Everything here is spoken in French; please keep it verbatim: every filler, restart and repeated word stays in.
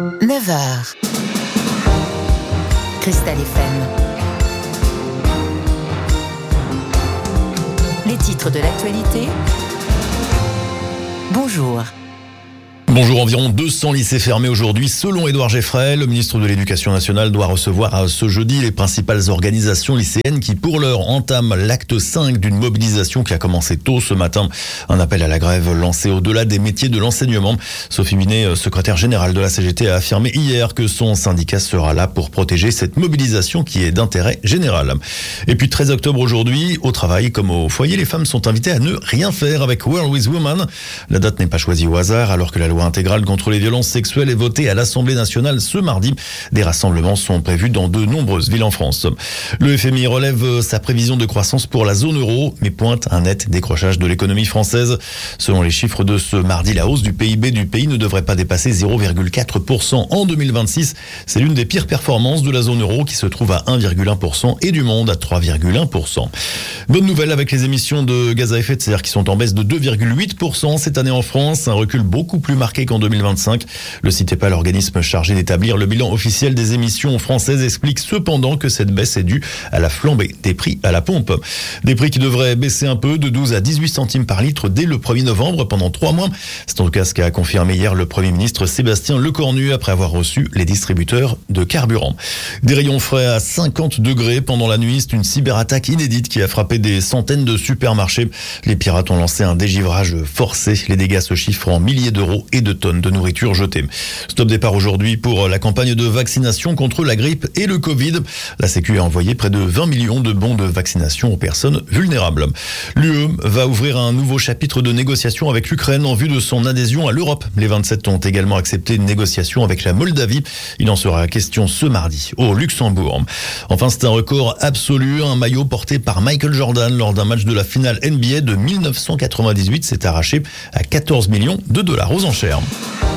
neuf heures. Cristal F M. Les titres de l'actualité. Bonjour. Bonjour, environ deux cents lycées fermés aujourd'hui. Selon Édouard Geffray, le ministre de l'Éducation nationale doit recevoir ce jeudi les principales organisations lycéennes qui, pour l'heure, entament l'acte cinq d'une mobilisation qui a commencé tôt ce matin. Un appel à la grève lancé au-delà des métiers de l'enseignement. Sophie Binet, secrétaire générale de la C G T, a affirmé hier que son syndicat sera là pour protéger cette mobilisation qui est d'intérêt général. Et puis treize octobre aujourd'hui, au travail comme au foyer, les femmes sont invitées à ne rien faire avec World with Women. La date n'est pas choisie au hasard alors que la loi intégrale contre les violences sexuelles est votée à l'Assemblée nationale ce mardi. Des rassemblements sont prévus dans de nombreuses villes en France. Le F M I relève sa prévision de croissance pour la zone euro, mais pointe un net décrochage de l'économie française. Selon les chiffres de ce mardi, la hausse du P I B du pays ne devrait pas dépasser zéro virgule quatre pour cent en deux mille vingt-six. C'est l'une des pires performances de la zone euro qui se trouve à un virgule un pour cent et du monde à trois virgule un pour cent. Bonne nouvelle avec les émissions de gaz à effet de serre qui sont en baisse de deux virgule huit pour cent cette année en France, un recul beaucoup plus marqué qu'en deux mille vingt-cinq. Le CITEPA, l'organisme chargé d'établir le bilan officiel des émissions françaises, explique cependant que cette baisse est due à la flambée des prix à la pompe. Des prix qui devraient baisser un peu de douze à dix-huit centimes par litre dès le premier novembre pendant trois mois. C'est en tout cas ce qu'a confirmé hier le Premier ministre Sébastien Lecornu après avoir reçu les distributeurs de carburant. Des rayons frais à cinquante degrés pendant la nuit, c'est une cyberattaque inédite qui a frappé des centaines de supermarchés. Les pirates ont lancé un dégivrage forcé. Les dégâts se chiffrent en milliers d'euros et de tonnes de nourriture jetée. Stop départ aujourd'hui pour la campagne de vaccination contre la grippe et le Covid. La Sécu a envoyé près de vingt millions de bons de vaccination aux personnes vulnérables. L'U E va ouvrir un nouveau chapitre de négociation avec l'Ukraine en vue de son adhésion à l'Europe. Les vingt-sept ont également accepté une négociation avec la Moldavie. Il en sera question ce mardi au Luxembourg. Enfin, c'est un record absolu. Un maillot porté par Michael Jordan lors d'un match de la finale N B A de mille neuf cent quatre-vingt-dix-huit s'est arraché à quatorze millions de dollars aux enchères.